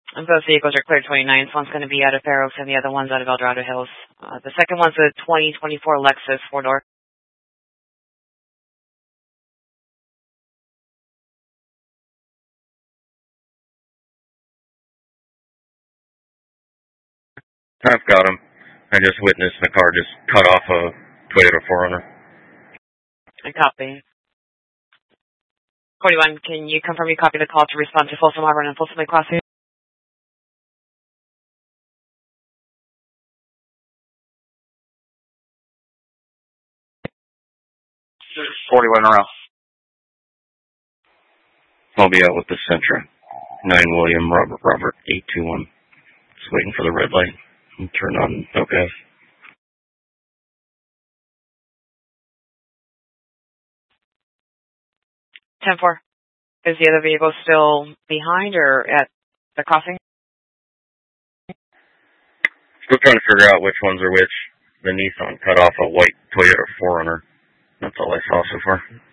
And both vehicles are cleared 29th. One's going to be out of Fair Oaks and the other one's out of El Dorado Hills. The second one's a 2024 Lexus 4-door. 'I've got him. I just witnessed the car just cut off a Toyota 4Runner. I copy. 41, can you confirm you copy the call to respond to Folsom Auburn and Folsom Lake Crossing? I'll be out with the Sentra. 9 William Robert 821. Just waiting for the red light and turn on okay. 10-4. Is the other vehicle still behind or at the crossing? Still trying to figure out which ones are which. The Nissan cut off a white Toyota 4Runner. That's all I saw so far.